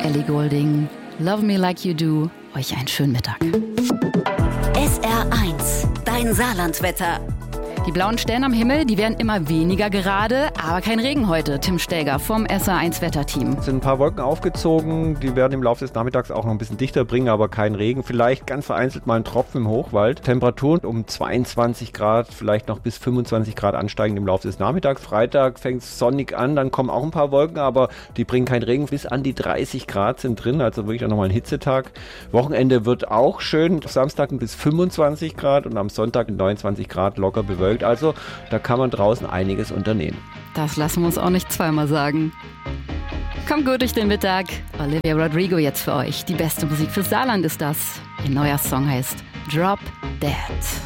Ellie Goulding, Love Me Like You Do. Euch einen schönen Mittag. SR1, dein Saarlandwetter. Die blauen Stellen am Himmel, die werden immer weniger gerade, aber kein Regen heute. Tim Stäger vom SR1 Wetterteam. Es sind ein paar Wolken aufgezogen, die werden im Laufe des Nachmittags auch noch ein bisschen dichter bringen, aber kein Regen. Vielleicht ganz vereinzelt mal ein Tropfen im Hochwald. Temperaturen um 22 Grad, vielleicht noch bis 25 Grad ansteigend im Laufe des Nachmittags. Freitag fängt es sonnig an, dann kommen auch ein paar Wolken, aber die bringen keinen Regen. Bis an die 30 Grad sind drin, also wirklich auch nochmal ein Hitzetag. Wochenende wird auch schön. Samstag bis 25 Grad und am Sonntag 29 Grad locker bewölkt. Also da kann man draußen einiges unternehmen. Das lassen wir uns auch nicht zweimal sagen. Kommt gut durch den Mittag. Olivia Rodrigo jetzt für euch. Die beste Musik fürs Saarland ist das. Ihr neuer Song heißt Drop Dead.